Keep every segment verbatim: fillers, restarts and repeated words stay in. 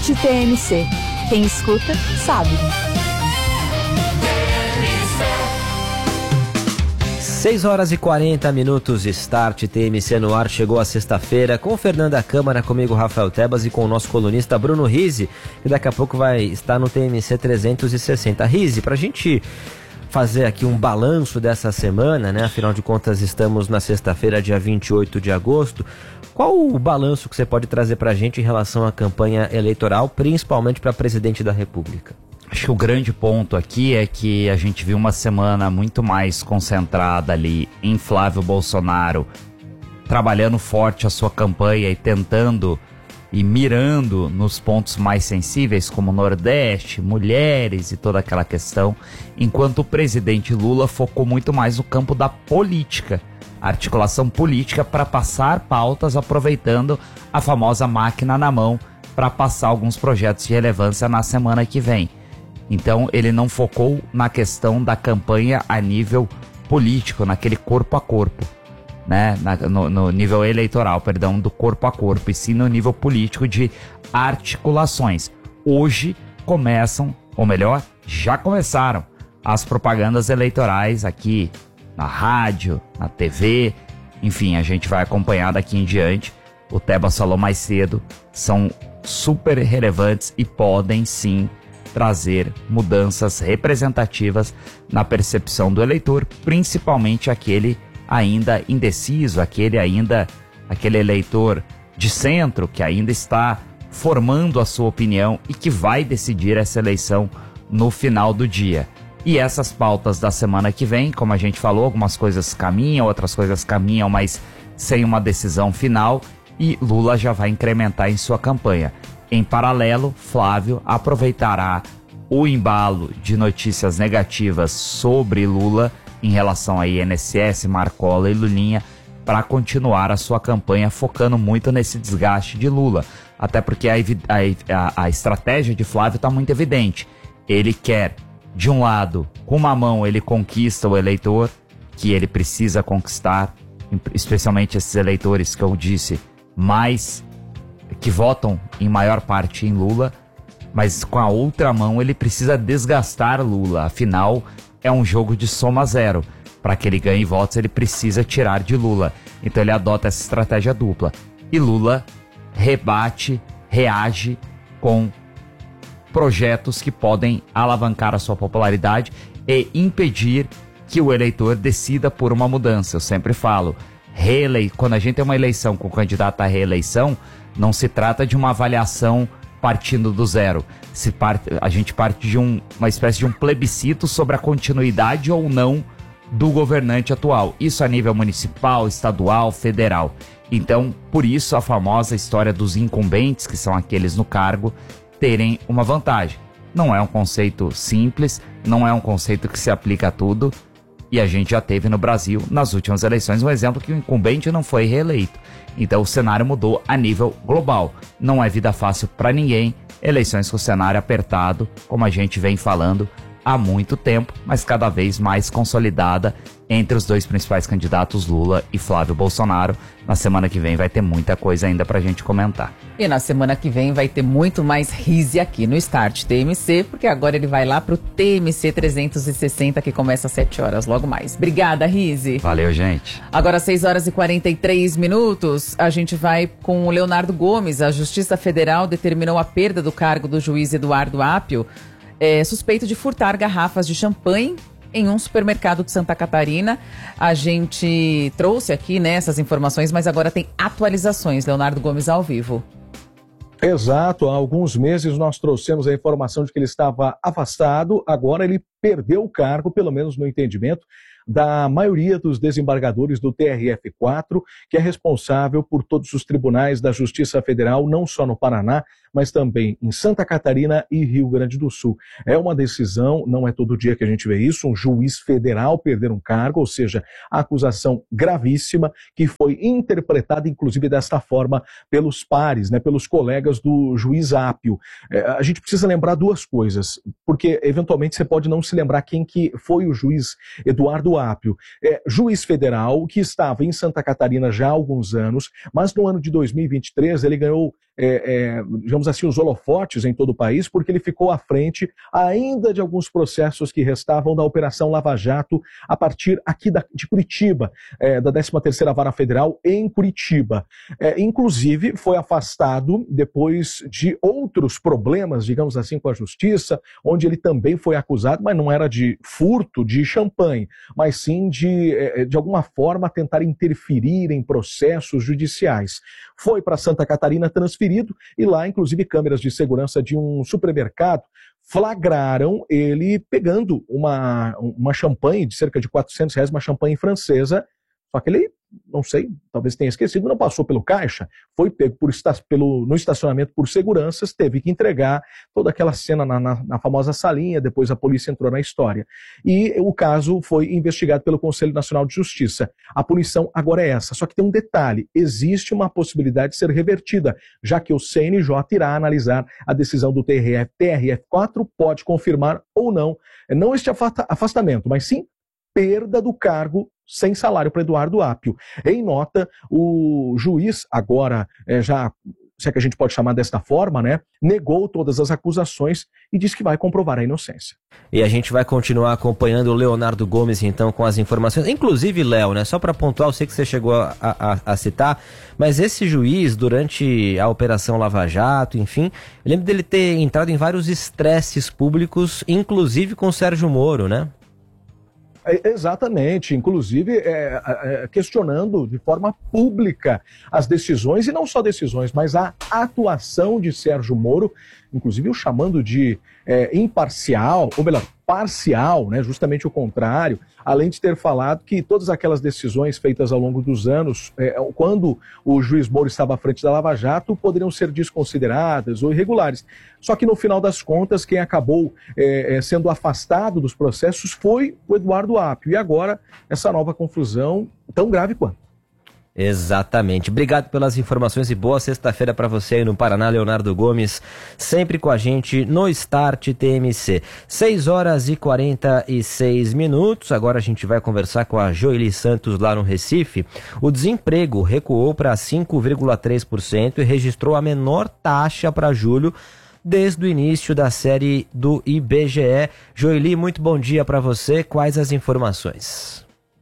T M C. Quem escuta, sabe. seis horas e quarenta minutos, Start T M C no ar. Chegou a sexta-feira com Fernanda Câmara, comigo Rafael Tebas e com o nosso colunista Bruno Rizzi, que daqui a pouco vai estar no T M C trezentos e sessenta. Rizzi, pra gente fazer aqui um balanço dessa semana, né? Afinal de contas, estamos na sexta-feira, dia vinte e oito de agosto. Qual o balanço que você pode trazer pra gente em relação à campanha eleitoral, principalmente para presidente da República? Acho que o grande ponto aqui é que a gente viu uma semana muito mais concentrada ali em Flávio Bolsonaro, trabalhando forte a sua campanha e tentando e mirando nos pontos mais sensíveis, como Nordeste, mulheres e toda aquela questão, enquanto o presidente Lula focou muito mais no campo da política, articulação política para passar pautas, aproveitando a famosa máquina na mão para passar alguns projetos de relevância na semana que vem. Então ele não focou na questão da campanha a nível político, naquele corpo a corpo, né? Na, no, no nível eleitoral, perdão, do corpo a corpo, e sim no nível político de articulações. Hoje começam, ou melhor, já começaram as propagandas eleitorais aqui na rádio, na T V, enfim, a gente vai acompanhar daqui em diante. O Tebas falou mais cedo, são super relevantes e podem sim trazer mudanças representativas na percepção do eleitor, principalmente aquele ainda indeciso, aquele ainda aquele eleitor de centro que ainda está formando a sua opinião e que vai decidir essa eleição no final do dia. E essas pautas da semana que vem, como a gente falou, algumas coisas caminham, outras coisas caminham, mas sem uma decisão final, e Lula já vai incrementar em sua campanha. Em paralelo, Flávio aproveitará o embalo de notícias negativas sobre Lula em relação a I N S S, Marcola e Lulinha para continuar a sua campanha focando muito nesse desgaste de Lula. Até porque a, a, a estratégia de Flávio está muito evidente. Ele quer, de um lado, com uma mão ele conquista o eleitor que ele precisa conquistar, especialmente esses eleitores que eu disse, mais que votam em maior parte em Lula, mas com a outra mão ele precisa desgastar Lula, afinal é um jogo de soma zero. Para que ele ganhe votos ele precisa tirar de Lula, então ele adota essa estratégia dupla, e Lula rebate, reage com projetos que podem alavancar a sua popularidade e impedir que o eleitor decida por uma mudança. Eu sempre falo, reelei... quando a gente tem uma eleição com candidato à reeleição, não se trata de uma avaliação partindo do zero. Se parte, a gente parte de um, uma espécie de um plebiscito sobre a continuidade ou não do governante atual. Isso a nível municipal, estadual, federal. Então, por isso a famosa história dos incumbentes, que são aqueles no cargo, terem uma vantagem. Não é um conceito simples, não é um conceito que se aplica a tudo, e a gente já teve no Brasil, nas últimas eleições, um exemplo que o incumbente não foi reeleito. Então o cenário mudou a nível global. Não é vida fácil para ninguém, eleições com o cenário apertado, como a gente vem falando há muito tempo, mas cada vez mais consolidada entre os dois principais candidatos, Lula e Flávio Bolsonaro. Na semana que vem vai ter muita coisa ainda pra gente comentar. E na semana que vem vai ter muito mais Rizzi aqui no Start T M C, porque agora ele vai lá pro T M C trezentos e sessenta, que começa às sete horas, logo mais. Obrigada, Rizzi. Valeu, gente. Agora, seis horas e quarenta e três minutos, a gente vai com o Leonardo Gomes. A Justiça Federal determinou a perda do cargo do juiz Eduardo Apio, é, suspeito de furtar garrafas de champanhe em um supermercado de Santa Catarina. A gente trouxe aqui, né, essas informações, mas agora tem atualizações. Leonardo Gomes ao vivo. Exato, há alguns meses nós trouxemos a informação de que ele estava afastado, agora ele perdeu o cargo, pelo menos no entendimento da maioria dos desembargadores do T R F quatro, que é responsável por todos os tribunais da Justiça Federal, não só no Paraná, mas também em Santa Catarina e Rio Grande do Sul. É uma decisão, não é todo dia que a gente vê isso, um juiz federal perder um cargo, ou seja, a acusação gravíssima que foi interpretada, inclusive, desta forma pelos pares, né, pelos colegas do juiz Apio. É, a gente precisa lembrar duas coisas, porque eventualmente você pode não se lembrar quem que foi o juiz Eduardo Apio. É, juiz federal que estava em Santa Catarina já há alguns anos, mas no ano de dois mil e vinte e três ele ganhou é, é, digamos assim, os holofotes em todo o país, porque ele ficou à frente ainda de alguns processos que restavam da Operação Lava Jato a partir aqui da, de Curitiba, é, da décima terceira Vara Federal em Curitiba. É, inclusive, foi afastado depois de outros problemas, digamos assim, com a Justiça, onde ele também foi acusado, mas não era de furto de champanhe, mas sim de, de alguma forma, tentar interferir em processos judiciais. Foi para Santa Catarina transferido e lá, inclusive, câmeras de segurança de um supermercado flagraram ele pegando uma, uma champanhe de cerca de quatrocentos reais, uma champanhe francesa, só que ele, não sei, talvez tenha esquecido, não passou pelo caixa, foi pego por, pelo, no estacionamento por seguranças, teve que entregar toda aquela cena na, na, na famosa salinha, depois a polícia entrou na história. E o caso foi investigado pelo Conselho Nacional de Justiça. A punição agora é essa, só que tem um detalhe, existe uma possibilidade de ser revertida, já que o C N J irá analisar a decisão do T R F. T R F quatro pode confirmar ou não, não este afastamento, mas sim perda do cargo sem salário para Eduardo Apio. Em nota, o juiz, agora é, já, se é que a gente pode chamar desta forma, né, negou todas as acusações e disse que vai comprovar a inocência. E a gente vai continuar acompanhando o Leonardo Gomes, então, com as informações. Inclusive, Léo, né, só para pontuar, eu sei que você chegou a, a, a citar, mas esse juiz, durante a Operação Lava Jato, enfim, eu lembro dele ter entrado em vários estresses públicos, inclusive com o Sérgio Moro, né? Exatamente, inclusive é, é, questionando de forma pública as decisões, e não só decisões, mas a atuação de Sérgio Moro, inclusive o chamando de é, imparcial, ou melhor, parcial, né, justamente o contrário, além de ter falado que todas aquelas decisões feitas ao longo dos anos, é, quando o juiz Moro estava à frente da Lava Jato, poderiam ser desconsideradas ou irregulares. Só que no final das contas, quem acabou é, sendo afastado dos processos foi o Eduardo Apio. E agora, essa nova confusão tão grave quanto. Exatamente. Obrigado pelas informações e boa sexta-feira para você aí no Paraná, Leonardo Gomes, sempre com a gente no Start T M C. seis horas e quarenta e seis minutos. Agora a gente vai conversar com a Joely Santos lá no Recife. O desemprego recuou para cinco vírgula três por cento e registrou a menor taxa para julho desde o início da série do I B G E. Joely, muito bom dia para você. Quais as informações?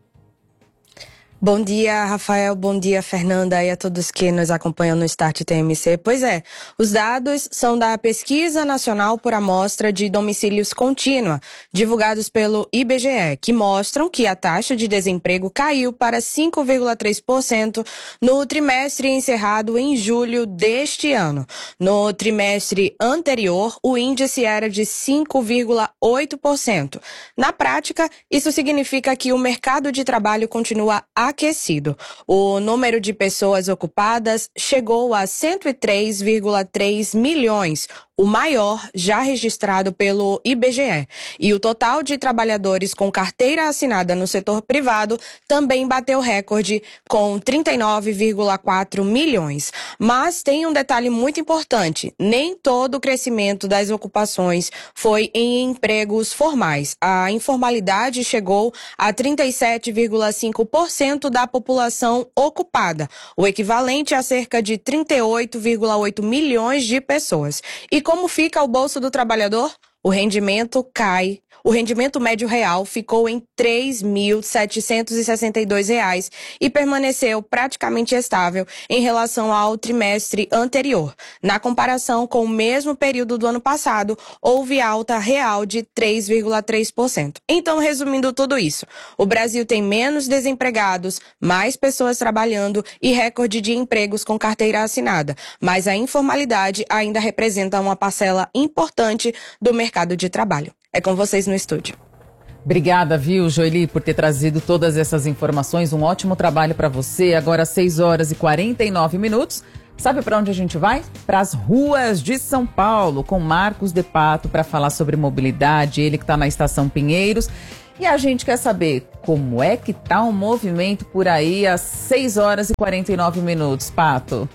Bom dia, Rafael. Bom dia, Fernanda, e a todos que nos acompanham no Start T M C. Pois é, os dados são da Pesquisa Nacional por Amostra de Domicílios Contínua, divulgados pelo I B G E, que mostram que a taxa de desemprego caiu para cinco vírgula três por cento no trimestre encerrado em julho deste ano. No trimestre anterior, o índice era de cinco vírgula oito por cento. Na prática, isso significa que o mercado de trabalho continua aquecido. O número de pessoas ocupadas chegou a cento e três vírgula três milhões, o maior já registrado pelo I B G E. E o total de trabalhadores com carteira assinada no setor privado também bateu recorde com trinta e nove vírgula quatro milhões. Mas tem um detalhe muito importante: nem todo o crescimento das ocupações foi em empregos formais. A informalidade chegou a trinta e sete vírgula cinco por cento da população ocupada, o equivalente a cerca de trinta e oito vírgula oito milhões de pessoas. E como fica o bolso do trabalhador? O rendimento cai. O rendimento médio real ficou em três mil setecentos e sessenta e dois reais e permaneceu praticamente estável em relação ao trimestre anterior. Na comparação com o mesmo período do ano passado, houve alta real de três vírgula três por cento. Então, resumindo tudo isso, o Brasil tem menos desempregados, mais pessoas trabalhando e recorde de empregos com carteira assinada, mas a informalidade ainda representa uma parcela importante do mercado de trabalho. É com vocês no estúdio. Obrigada, viu, Joely, por ter trazido todas essas informações. Um ótimo trabalho para você. Agora, seis horas e quarenta e nove minutos. Sabe para onde a gente vai? Para as ruas de São Paulo, com Marcos de Pato, para falar sobre mobilidade. Ele que está na Estação Pinheiros. E a gente quer saber como é que tá o movimento por aí às seis horas e quarenta e nove minutos, Pato.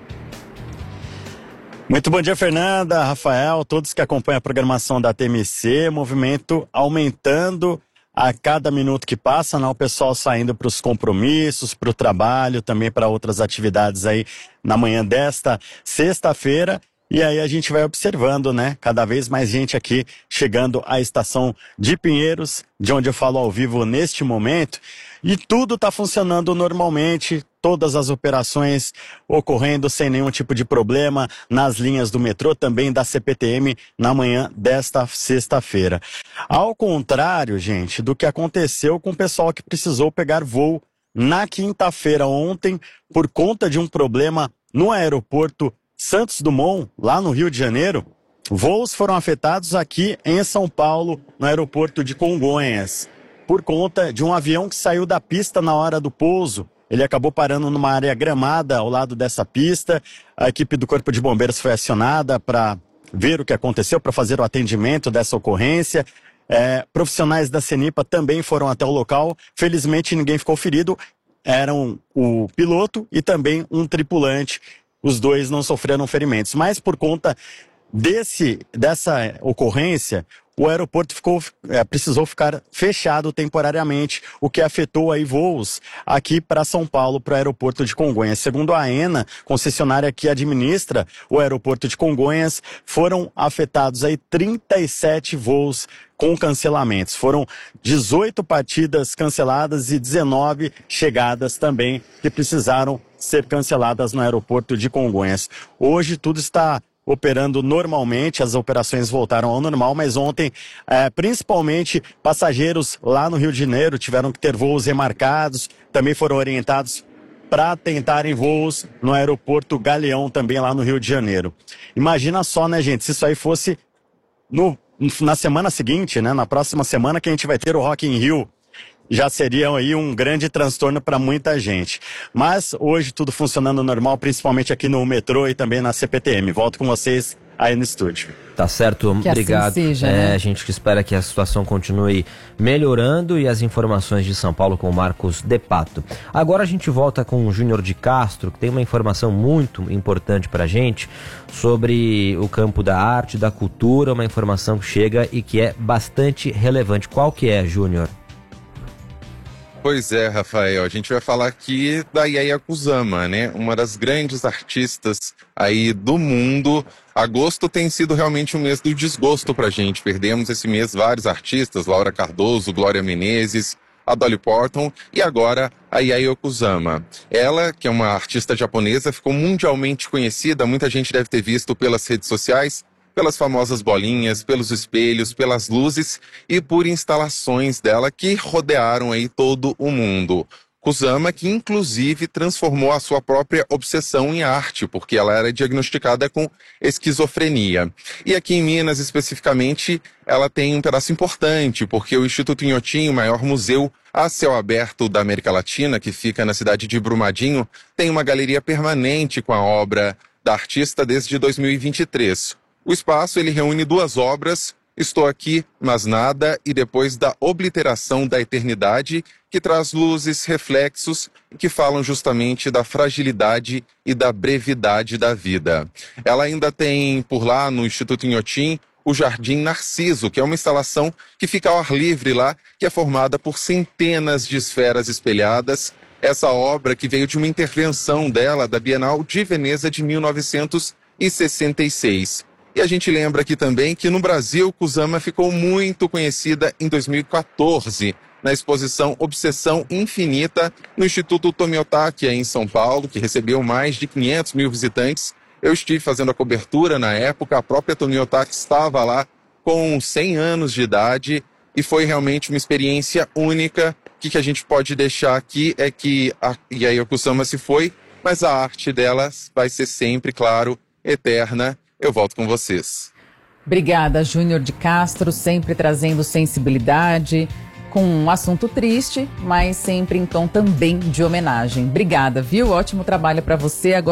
Muito bom dia, Fernanda, Rafael, todos que acompanham a programação da T M C. Movimento aumentando a cada minuto que passa, né, o pessoal saindo para os compromissos, para o trabalho, também para outras atividades aí na manhã desta sexta-feira. E aí a gente vai observando, né, cada vez mais gente aqui chegando à estação de Pinheiros, de onde eu falo ao vivo neste momento. E tudo está funcionando normalmente, todas as operações ocorrendo sem nenhum tipo de problema nas linhas do metrô, também da C P T M, na manhã desta sexta-feira. Ao contrário, gente, do que aconteceu com o pessoal que precisou pegar voo na quinta-feira ontem, por conta de um problema no aeroporto Santos Dumont, lá no Rio de Janeiro, voos foram afetados aqui em São Paulo, no aeroporto de Congonhas, por conta de um avião que saiu da pista na hora do pouso. Ele acabou parando numa área gramada ao lado dessa pista. A equipe do Corpo de Bombeiros foi acionada para ver o que aconteceu, para fazer o atendimento dessa ocorrência. É, profissionais da CENIPA também foram até o local. Felizmente ninguém ficou ferido. Eram o piloto e também um tripulante. Os dois não sofreram ferimentos, mas por conta desse, dessa ocorrência, o aeroporto ficou, é, precisou ficar fechado temporariamente, o que afetou aí voos aqui para São Paulo, para o aeroporto de Congonhas. Segundo a AENA, concessionária que administra o aeroporto de Congonhas, foram afetados aí trinta e sete voos com cancelamentos. Foram dezoito partidas canceladas e dezenove chegadas também que precisaram ser canceladas no aeroporto de Congonhas. Hoje tudo está operando normalmente, as operações voltaram ao normal, mas ontem, é, principalmente passageiros lá no Rio de Janeiro tiveram que ter voos remarcados, também foram orientados para tentarem voos no aeroporto Galeão, também lá no Rio de Janeiro. Imagina só, né, gente, se isso aí fosse no, na semana seguinte, né, na próxima semana que a gente vai ter o Rock in Rio, já seria aí um grande transtorno para muita gente. Mas hoje tudo funcionando normal, principalmente aqui no metrô e também na C P T M. Volto com vocês aí no estúdio. Tá certo, que obrigado. Assim seja, é, né? A gente que espera que a situação continue melhorando e as informações de São Paulo com o Marcos De Pato. Agora a gente volta com o Júnior de Castro, que tem uma informação muito importante pra gente sobre o campo da arte, da cultura, uma informação que chega e que é bastante relevante. Qual que é, Júnior? Pois é, Rafael, a gente vai falar aqui da Yaya Kusama, né? Uma das grandes artistas aí do mundo. Agosto tem sido realmente um mês do desgosto pra gente. Perdemos esse mês vários artistas, Laura Cardoso, Glória Menezes, a Dolly Parton e agora a Yaya Kusama. Ela, que é uma artista japonesa, ficou mundialmente conhecida, muita gente deve ter visto pelas redes sociais, pelas famosas bolinhas, pelos espelhos, pelas luzes e por instalações dela que rodearam aí todo o mundo. Kusama, que inclusive transformou a sua própria obsessão em arte, porque ela era diagnosticada com esquizofrenia. E aqui em Minas, especificamente, ela tem um pedaço importante, porque o Instituto Inhotim, o maior museu a céu aberto da América Latina, que fica na cidade de Brumadinho, tem uma galeria permanente com a obra da artista desde dois mil e vinte e três. O espaço ele reúne duas obras, Estou Aqui, Mas Nada, e Depois da Obliteração da Eternidade, que traz luzes, reflexos, que falam justamente da fragilidade e da brevidade da vida. Ela ainda tem, por lá no Instituto Inhotim, o Jardim Narciso, que é uma instalação que fica ao ar livre lá, que é formada por centenas de esferas espelhadas. Essa obra que veio de uma intervenção dela, da Bienal de Veneza de mil novecentos e sessenta e seis. E a gente lembra aqui também que no Brasil, Kusama ficou muito conhecida em dois mil e quatorze, na exposição Obsessão Infinita, no Instituto Tomiotaki, em São Paulo, que recebeu mais de quinhentos mil visitantes. Eu estive fazendo a cobertura na época, a própria Tomiotaki estava lá com cem anos de idade e foi realmente uma experiência única. O que, que a gente pode deixar aqui é que a Yaya Kusama se foi, mas a arte dela vai ser sempre, claro, eterna. Eu volto com vocês. Obrigada, Júnior de Castro, sempre trazendo sensibilidade, com um assunto triste, mas sempre em tom também de homenagem. Obrigada, viu? Ótimo trabalho para você. Agora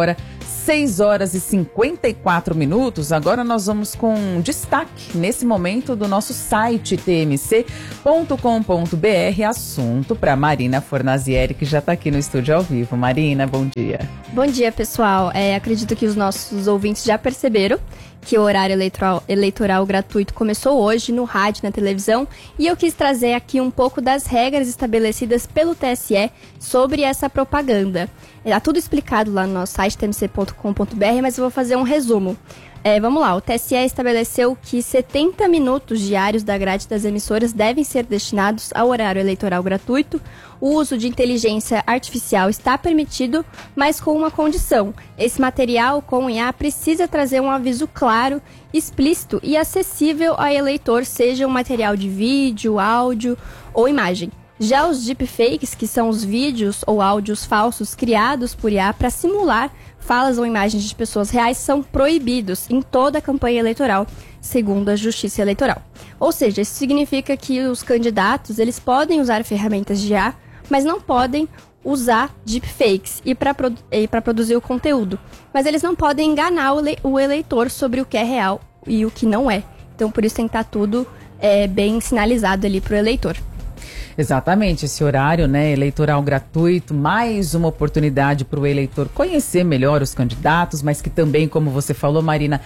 seis horas e cinquenta e quatro minutos. Agora nós vamos com destaque nesse momento do nosso site t m c ponto com ponto b r. Assunto para Marina Fornazieri, que já está aqui no estúdio ao vivo. Marina, bom dia. Bom dia, pessoal. É, acredito que os nossos ouvintes já perceberam que o horário eleitoral, eleitoral gratuito começou hoje no rádio e na televisão, e eu quis trazer aqui um pouco das regras estabelecidas pelo T S E sobre essa propaganda. Está tudo explicado lá no nosso site t m c ponto com ponto b r, mas eu vou fazer um resumo. É, vamos lá, o T S E estabeleceu que setenta minutos diários da grade das emissoras devem ser destinados ao horário eleitoral gratuito. O uso de inteligência artificial está permitido, mas com uma condição. Esse material com I A precisa trazer um aviso claro, explícito e acessível ao eleitor, seja um material de vídeo, áudio ou imagem. Já os deepfakes, que são os vídeos ou áudios falsos criados por I A para simular falas ou imagens de pessoas reais, são proibidos em toda a campanha eleitoral, segundo a Justiça Eleitoral. Ou seja, isso significa que os candidatos eles podem usar ferramentas de I A, mas não podem usar deepfakes e para produ- produzir o conteúdo. Mas eles não podem enganar o, le- o eleitor sobre o que é real e o que não é. Então, por isso tem que estar tudo é, bem sinalizado ali para o eleitor. Exatamente, esse horário, né, eleitoral gratuito, mais uma oportunidade para o eleitor conhecer melhor os candidatos, mas que também, como você falou, Marina,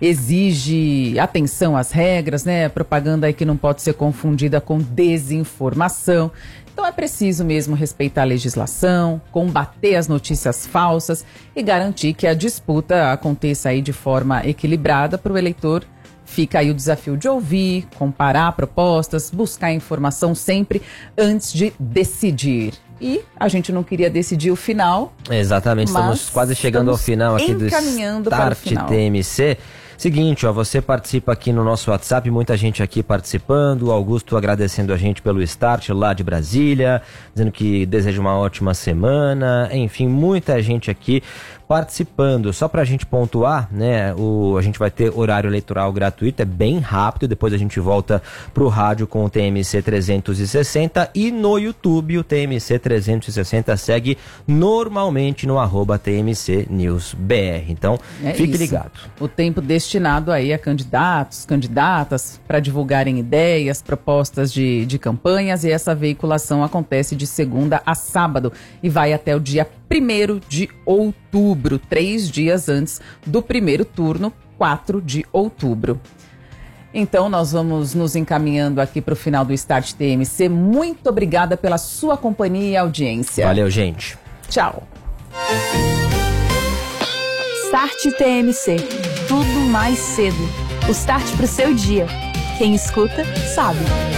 exige atenção às regras, né, propaganda aí que não pode ser confundida com desinformação. Então é preciso mesmo respeitar a legislação, combater as notícias falsas e garantir que a disputa aconteça aí de forma equilibrada para o eleitor. Fica aí o desafio de ouvir, comparar propostas, buscar informação sempre antes de decidir. E a gente não queria decidir o final. Exatamente, estamos quase chegando ao final aqui do Start T M C. Seguinte, ó, você participa aqui no nosso WhatsApp, muita gente aqui participando, o Augusto agradecendo a gente pelo Start lá de Brasília, dizendo que deseja uma ótima semana, enfim, muita gente aqui participando. Só pra gente pontuar, né, o, a gente vai ter horário eleitoral gratuito, é bem rápido, depois a gente volta pro rádio com o T M C trezentos e sessenta e no YouTube o T M C trezentos e sessenta segue normalmente no arroba T M C News B R. Então, é fique isso. ligado. O tempo destinado aí a candidatos, candidatas para divulgarem ideias, propostas de, de campanhas, e essa veiculação acontece de segunda a sábado e vai até o dia primeiro de outubro, três dias antes do primeiro turno, quatro de outubro. Então, nós vamos nos encaminhando aqui para o final do Start T M C. Muito obrigada pela sua companhia e audiência. Valeu, gente. Tchau. Start T M C. Tudo mais cedo. O start para o seu dia. Quem escuta, sabe.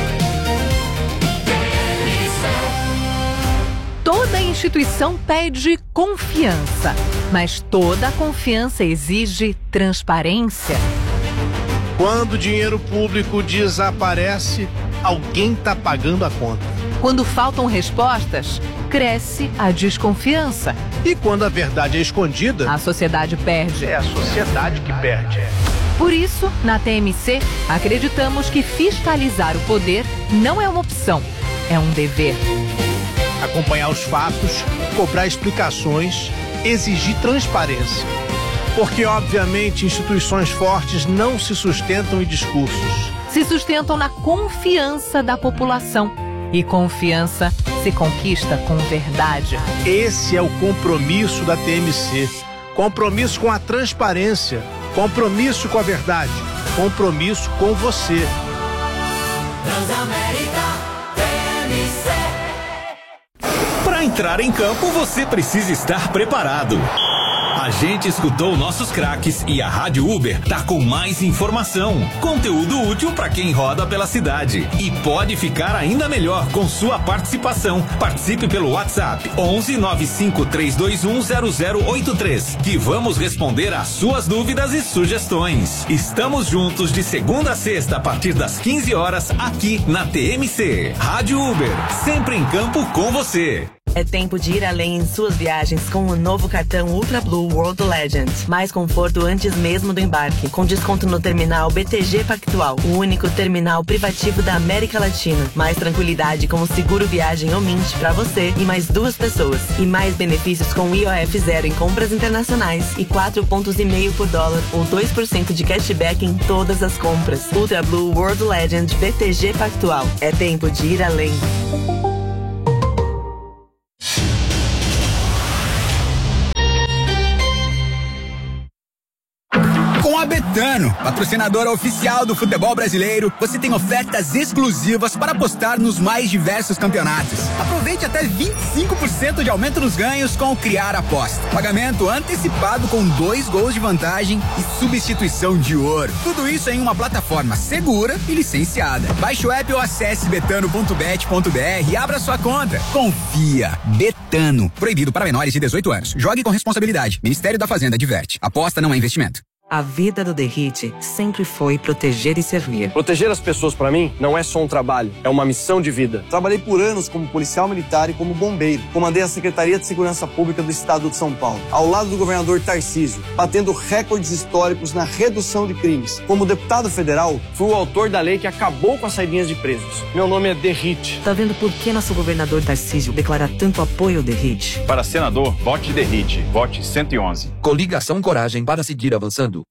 Toda instituição pede confiança, mas toda confiança exige transparência. Quando o dinheiro público desaparece, alguém está pagando a conta. Quando faltam respostas, cresce a desconfiança. E quando a verdade é escondida, A sociedade perde. é a sociedade que perde. Por isso, na T M C, acreditamos que fiscalizar o poder não é uma opção, é um dever. Acompanhar os fatos, cobrar explicações, exigir transparência. Porque, obviamente, instituições fortes não se sustentam em discursos. Se sustentam na confiança da população. E confiança se conquista com verdade. Esse é o compromisso da T M C. Compromisso com a transparência. Compromisso com a verdade. Compromisso com você. Transamérica T M C. Para entrar em campo, você precisa estar preparado. A gente escutou nossos craques e a Rádio Uber tá com mais informação, conteúdo útil para quem roda pela cidade. E pode ficar ainda melhor com sua participação. Participe pelo WhatsApp onze nove cinco três dois um zero zero oito três, que vamos responder às suas dúvidas e sugestões. Estamos juntos de segunda a sexta a partir das quinze horas aqui na T M C. Rádio Uber, sempre em campo com você. É tempo de ir além em suas viagens com o novo cartão Ultra Blue World Legend. Mais conforto antes mesmo do embarque, com desconto no terminal B T G Pactual, o único terminal privativo da América Latina. Mais tranquilidade com o seguro viagem Omint para você e mais duas pessoas. E mais benefícios com I O F zero em compras internacionais e quatro pontos e meio por dólar ou dois por cento de cashback em todas as compras. Ultra Blue World Legend B T G Pactual. É tempo de ir além. Com a Betano, patrocinadora oficial do futebol brasileiro, você tem ofertas exclusivas para apostar nos mais diversos campeonatos. Aproveite até vinte e cinco por cento de aumento nos ganhos com o Criar Aposta. Pagamento antecipado com dois gols de vantagem e substituição de ouro. Tudo isso em uma plataforma segura e licenciada. Baixe o app ou acesse betano ponto bet ponto br e abra sua conta. Confia. Betano. Proibido para menores de dezoito anos. Jogue com responsabilidade. Ministério da Fazenda adverte. Aposta não é investimento. A vida do Derrite sempre foi proteger e servir. Proteger as pessoas, para mim, não é só um trabalho, é uma missão de vida. Trabalhei por anos como policial militar e como bombeiro. Comandei a Secretaria de Segurança Pública do Estado de São Paulo, ao lado do governador Tarcísio, batendo recordes históricos na redução de crimes. Como deputado federal, fui o autor da lei que acabou com as saidinhas de presos. Meu nome é Derrite. Tá vendo por que nosso governador Tarcísio declara tanto apoio ao Derrite? Para senador, vote Derrite. Vote cento e onze. Coligação Coragem para seguir avançando.